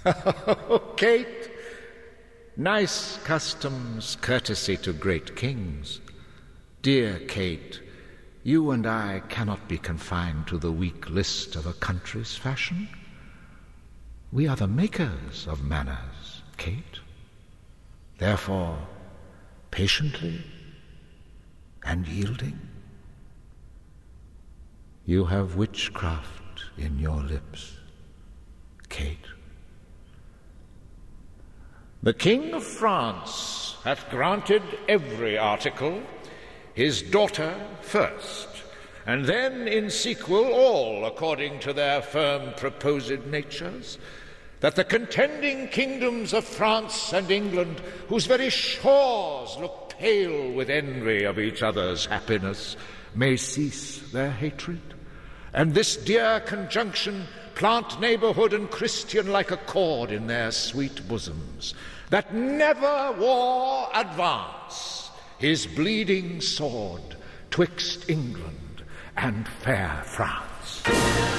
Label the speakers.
Speaker 1: Kate, nice customs, courtesy to great kings. Dear Kate, you and I cannot be confined to the weak list of a country's fashion. We are the makers of manners, Kate. Therefore, patiently and yielding. You have witchcraft in your lips, Kate. The King of France hath granted every article, his daughter first, and then in sequel all according to their firm proposed natures, that the contending kingdoms of France and England, whose very shores look pale with envy of each other's happiness, may cease their hatred, and this dear conjunction plant neighborhood and Christian-like accord in their sweet bosoms, that never war advance his bleeding sword twixt England and fair France.